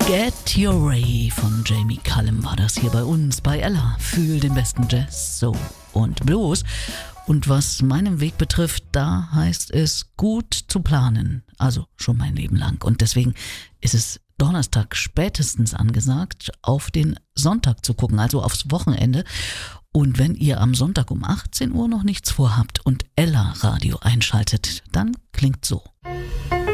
Get Your Way von Jamie Cullum war das hier bei uns, bei Ella. Fühl den besten Jazz, Soul und Blues. Und was meinen Weg betrifft, da heißt es gut zu planen. Also schon mein Leben lang. Und deswegen ist es Donnerstag spätestens angesagt, auf den Sonntag zu gucken, also aufs Wochenende. Und wenn ihr am Sonntag um 18 Uhr noch nichts vorhabt und Ella Radio einschaltet, dann klingt so.